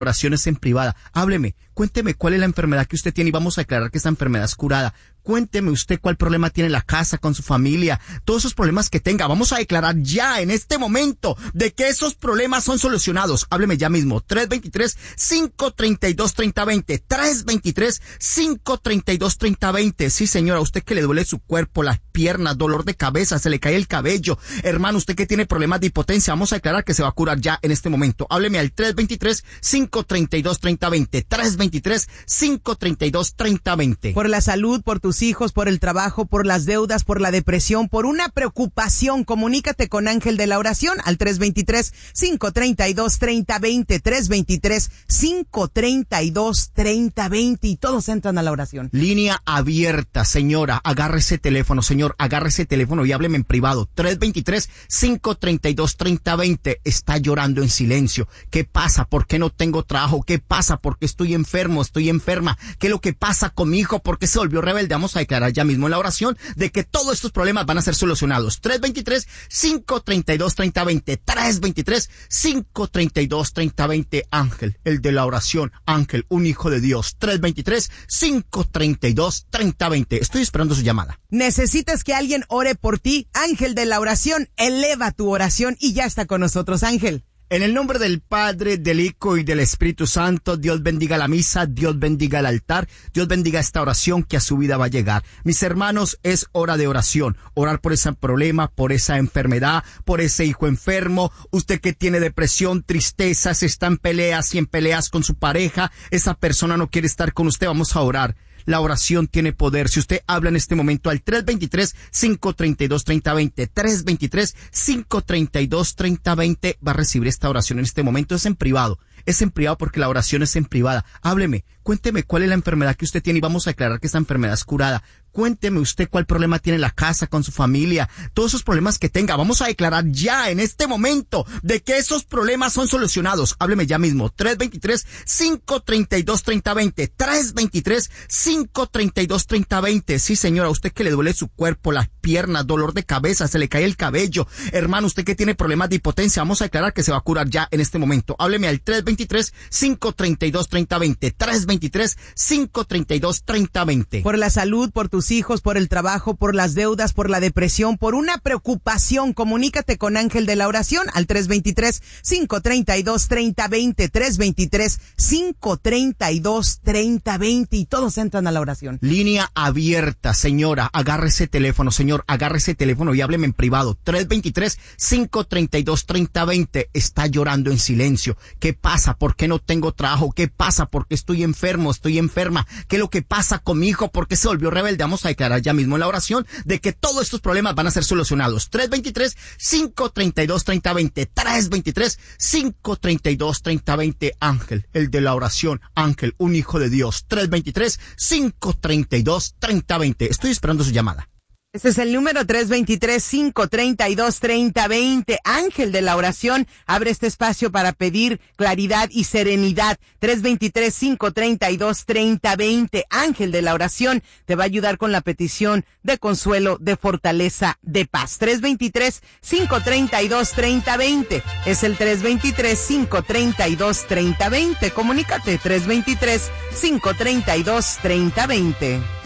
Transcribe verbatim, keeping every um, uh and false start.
oraciones en privada. Hábleme, cuénteme cuál es la enfermedad que usted tiene y vamos a aclarar que esa enfermedad es curada. Cuénteme usted cuál problema tiene en la casa, con su familia, todos esos problemas que tenga. Vamos a declarar ya en este momento de que esos problemas son solucionados. Hábleme ya mismo. tres dos tres, cinco tres dos, tres cero dos cero. tres dos tres, cinco tres dos, tres cero dos cero. Sí, señora, a usted que le duele su cuerpo, las piernas, dolor de cabeza, se le cae el cabello. Hermano, usted que tiene problemas de impotencia, vamos a declarar que se va a curar ya en este momento. Hábleme al tres dos tres, cinco tres dos, tres cero dos cero. tres dos tres, cinco tres dos, tres cero dos cero. Por la salud, por tus hijos, por el trabajo, por las deudas, por la depresión, por una preocupación, comunícate con Ángel de la Oración al tres dos tres, cinco tres dos, tres cero dos cero, tres dos tres, cinco tres dos, tres cero dos cero y todos entran a la oración. Línea abierta, señora, agarre ese teléfono, señor, agarre ese teléfono y hábleme en privado. tres dos tres, cinco tres dos, tres cero dos cero. Está llorando en silencio. ¿Qué pasa? ¿Por qué no tengo trabajo? ¿Qué pasa? ¿Por qué estoy enfermo? ¿Estoy enferma? ¿Qué es lo que pasa con mi hijo? ¿Por qué se volvió rebelde? Vamos a declarar ya mismo en la oración de que todos estos problemas van a ser solucionados. tres dos tres, cinco tres dos, tres cero dos cero. tres dos tres, cinco tres dos, tres cero dos cero. Ángel, el de la oración. Ángel, un hijo de Dios. tres dos tres, cinco tres dos, tres cero dos cero. Estoy esperando su llamada. ¿Necesitas que alguien ore por ti? Ángel de la Oración, eleva tu oración y ya está con nosotros, Ángel. En el nombre del Padre, del Hijo y del Espíritu Santo, Dios bendiga la misa, Dios bendiga el altar, Dios bendiga esta oración que a su vida va a llegar. Mis hermanos, es hora de oración. Orar por ese problema, por esa enfermedad, por ese hijo enfermo. Usted que tiene depresión, tristezas, está en peleas y en peleas con su pareja. Esa persona no quiere estar con usted. Vamos a orar. La oración tiene poder. Si usted habla en este momento al tres dos tres, cinco tres dos, tres cero dos cero, tres dos tres, cinco tres dos, tres cero dos cero, va a recibir esta oración en este momento. Es en privado. Es en privado porque la oración es en privada. Hábleme, cuénteme cuál es la enfermedad que usted tiene y vamos a aclarar que esa enfermedad es curada. Cuénteme usted cuál problema tiene en la casa, con su familia, todos esos problemas que tenga. Vamos a declarar ya en este momento de que esos problemas son solucionados. Hábleme ya mismo. tres dos tres, cinco tres dos, tres cero dos cero. tres dos tres, cinco tres dos, tres cero dos cero. Sí, señora, a usted que le duele su cuerpo, las piernas, dolor de cabeza, se le cae el cabello. Hermano, usted que tiene problemas de impotencia, vamos a declarar que se va a curar ya en este momento. Hábleme al tres dos tres, cinco tres dos, tres cero dos cero. tres dos tres, cinco tres dos, tres cero dos cero. Por la salud, por tus hijos, por el trabajo, por las deudas, por la depresión, por una preocupación, comunícate con Ángel de la Oración al tres dos tres, cinco tres dos, tres cero dos cero. tres dos tres, cinco tres dos, tres cero dos cero y todos entran a la oración. Línea abierta, señora, agarre ese teléfono, señor, agarre ese teléfono y hábleme en privado. tres dos tres, cinco tres dos, tres cero dos cero. Está llorando en silencio. ¿Qué pasa? ¿Por qué no tengo trabajo? ¿Qué pasa? ¿Por qué estoy enfermo? ¿Estoy enferma? ¿Qué es lo que pasa con mi hijo? ¿Por qué se volvió rebelde? Vamos a declarar ya mismo en la oración de que todos estos problemas van a ser solucionados. tres dos tres, cinco tres dos, tres cero dos cero. tres dos tres, cinco tres dos, tres cero dos cero. Ángel, el de la oración. Ángel, un hijo de Dios. tres dos tres, cinco tres dos, tres cero dos cero. Estoy esperando su llamada. Este es el número tres dos tres, cinco tres dos, tres cero dos cero. Ángel de la Oración abre este espacio para pedir claridad y serenidad. tres dos tres, cinco tres dos, tres cero dos cero. Ángel de la Oración te va a ayudar con la petición de consuelo, de fortaleza, de paz. tres dos tres, cinco tres dos, tres cero dos cero. Es el tres dos tres, cinco tres dos, tres cero dos cero. Comunícate tres dos tres, cinco tres dos, tres cero dos cero.